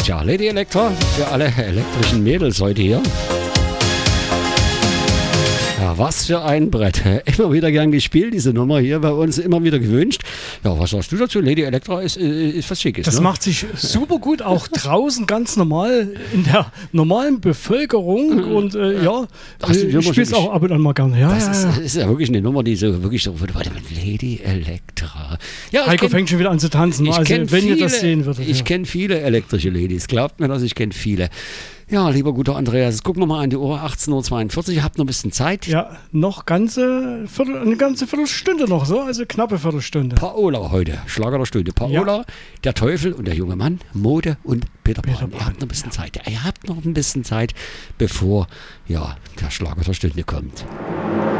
Tja, Lady Elektra für alle elektrischen Mädels heute hier. Ja, was für ein Brett. Immer wieder gern gespielt, diese Nummer hier bei uns, immer wieder gewünscht. Ja, was sagst du dazu? Lady Elektra ist was Schickes. Das macht sich super gut, auch draußen ganz normal in der normalen Bevölkerung. Und ich spiele es auch ab und an mal gerne. Ja, das ist ja wirklich eine Nummer, die so wirklich so, warte mal, Lady Elektra. Ja, Heiko fängt schon wieder an zu tanzen, also wenn ihr das sehen würdet. Ich kenne viele elektrische Ladies, glaubt mir das, ich kenne viele. Ja, lieber guter Andreas, jetzt gucken wir mal an die Uhr, 18.42 Uhr, ihr habt noch ein bisschen Zeit. Ja, noch eine ganze Viertelstunde noch, so, also knappe Viertelstunde. Paola heute, Schlager der Stunde. Paola, der Teufel und der junge Mann, Mode und Peter Pan. Ihr habt noch ein bisschen Zeit. Ihr habt noch ein bisschen Zeit, bevor der Schlager der Stunde kommt.